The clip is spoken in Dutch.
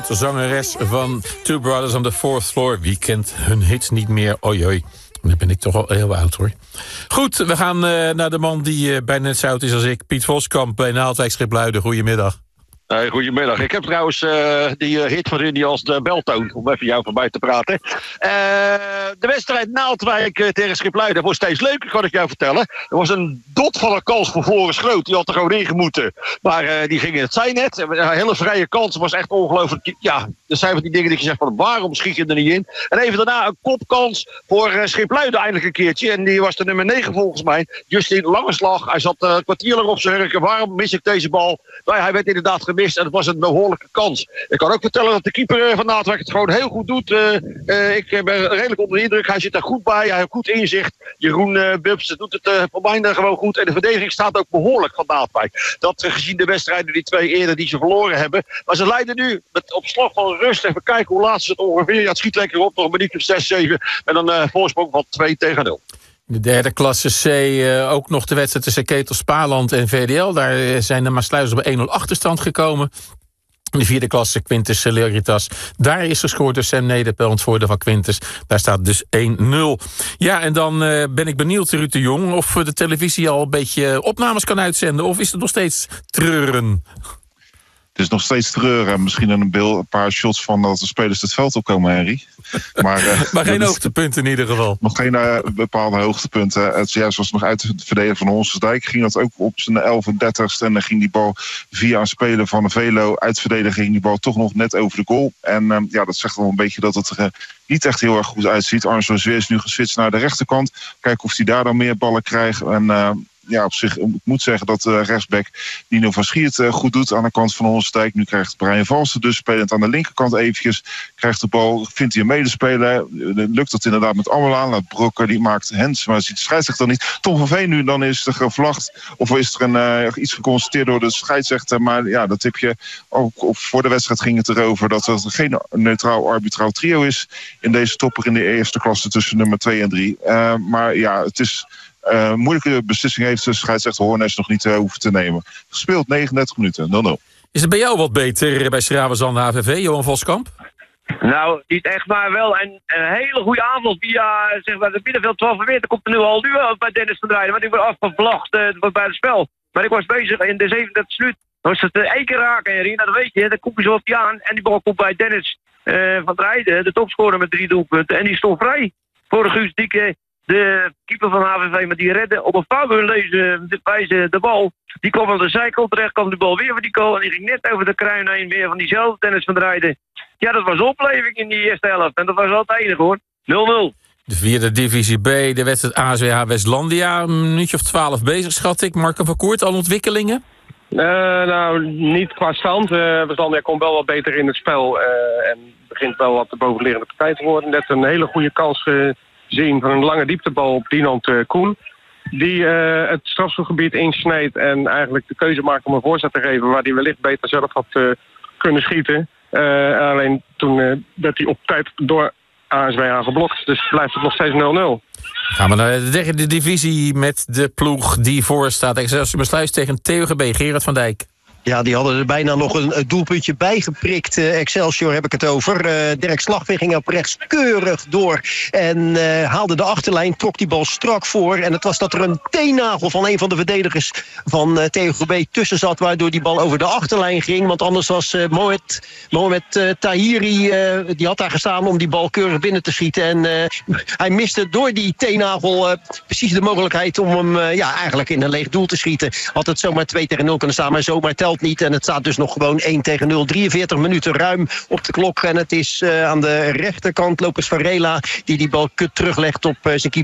De zangeres van Two Brothers on the Fourth Floor. Wie kent hun hits niet meer? Oei, oei. Dan ben ik toch al heel oud, hoor. Goed, we gaan naar de man die bijna net zo oud is als ik. Piet Voskamp bij Naaldwijk Schipluiden. Goedemiddag. Hey, goedemiddag. Ik heb trouwens die hit van Rindy als de beltoon, om even jou voorbij te praten. De wedstrijd Naaldwijk tegen Schipluiden wordt steeds leuker, kan ik jou vertellen. Er was een dot van een kans voor Floris Groot, die had er gewoon in gemoeten. Maar die ging in het zijnet. Een hele vrije kans, was echt ongelooflijk. Ja, er zijn van die dingen dat je zegt van waarom schiet je er niet in? En even daarna een kopkans voor Schipluiden eindelijk een keertje. En die was de nummer 9 volgens mij. Justin Langeslag. Hij zat een kwartier lang op zijn hurken. Waarom mis ik deze bal? Nou, hij werd inderdaad gemist. En het was een behoorlijke kans. Ik kan ook vertellen dat de keeper van Naaldwijk het gewoon heel goed doet. Ik ben redelijk onder de indruk. Hij zit er goed bij. Hij heeft goed inzicht. Jeroen Bubs doet het voor mij gewoon goed. En de verdediging staat ook behoorlijk van Naaldwijk. Dat gezien de wedstrijden die 2 eerder die ze verloren hebben. Maar ze leiden nu met op slag van rust. Even kijken hoe laat ze het ongeveer. Ja, het schiet lekker op. Nog een minuutje of 6, 7. En dan voorsprong van 2-0. De derde klasse C, ook nog de wedstrijd tussen Ketel Spaarland en VDL. Daar zijn de Maasluizers op 1-0 achterstand gekomen. De vierde klasse, Quintus Celeritas. Daar is gescoord door Sam Nederpel in het voordeel van Quintus. Daar staat dus 1-0. Ja, en dan ben ik benieuwd, Ruud de Jong, of de televisie al een beetje opnames kan uitzenden. Of is het nog steeds treuren? Het is nog steeds treuren. Misschien een paar shots van dat de spelers het veld opkomen, Henry. Maar geen hoogtepunten in ieder geval. Nog geen bepaalde hoogtepunten. Het was nog uit het verdedigen van Honsensdijk. Ging dat ook op zijn 11e en dan ging die bal via een speler van de Velo uit verdediging. Die bal toch nog net over de goal. En dat zegt wel een beetje dat het er niet echt heel erg goed uitziet. Arnzo Zweer is nu geswitcht naar de rechterkant. Kijken of hij daar dan meer ballen krijgt. En op zich, ik moet zeggen dat rechtsback Nino van Schiert goed doet aan de kant van Honsdijk. Nu krijgt Brian Valsen dus spelend aan de linkerkant eventjes. Krijgt de bal, vindt hij een medespeler. Lukt dat inderdaad met Amela. Laat Brokker, die maakt hands, maar ziet de scheidsrechter niet. Tom van Veen nu, dan is er gevlacht. Of is er iets geconstateerd door de scheidsrechter. Maar ja, dat heb je ook voor de wedstrijd ging het erover dat er geen neutraal arbitraal trio is in deze topper in de eerste klasse tussen nummer 2 en 3. Maar ja, het is moeilijke beslissing heeft de scheidsrechter Hoornes nog niet hoeven te nemen. Gespeeld 39 minuten, 0-0. Is het bij jou wat beter bij Schravenzand HVV, Johan Voskamp? Nou, niet echt, maar wel een hele goede aanval via zeg maar, het middenveld 12 meter. Komt er nu al bij Dennis van Drijden, want die wordt afgevlacht bij het spel. Maar ik was bezig in de 37 minuut. Dan was het 1 keer raken, Henry, nou dat weet je. Dan komt hij zo op die aan en die bal komt bij Dennis van Drijden, de topscorer met 3 doelpunten. En die stond vrij voor Guus Dieke. De keeper van HVV, maar die redde op een fabuleuze wijze de bal. Die kwam aan de zijkant terecht, kwam de bal weer van die goal. En die ging net over de kruin heen weer van diezelfde Dennis van Drijden. Ja, dat was opleving in die eerste helft. En dat was al het enige, hoor. 0-0. De vierde divisie B, de wedstrijd ASWH Westlandia. Een minuutje of 12 bezig, schat ik. Marco van Koert, al ontwikkelingen? Nou, niet qua stand. Westlandia komt wel wat beter in het spel. En begint wel wat de bovenliggende partij te worden. Net een hele goede kans zien van een lange dieptebal op Dinant Koen. Die het strafschopgebied insneed en eigenlijk de keuze maakte om een voorzet te geven waar hij wellicht beter zelf had kunnen schieten. Alleen toen werd hij op tijd door ASWH geblokt. Dus blijft het nog steeds 0-0. Gaan we naar de derde divisie met de ploeg die voor staat. Excelsior Maasluis tegen TUGB. Gerard van Dijk. Ja, die hadden er bijna nog een doelpuntje bijgeprikt. Excelsior heb ik het over. Dirk Slagveen ging op rechts keurig door. En haalde de achterlijn, trok die bal strak voor. En het was dat er een teennagel van een van de verdedigers van TUGB tussen zat, waardoor die bal over de achterlijn ging. Want anders was Mohamed Tahiri, die had daar gestaan om die bal keurig binnen te schieten. En hij miste door die teennagel precies de mogelijkheid om hem eigenlijk in een leeg doel te schieten. Had het zomaar 2-0 kunnen staan, maar zomaar telt niet. En het staat dus nog gewoon 1-0. 43 minuten ruim op de klok. En het is aan de rechterkant Lopez Varela die bal teruglegt op zijn keeper.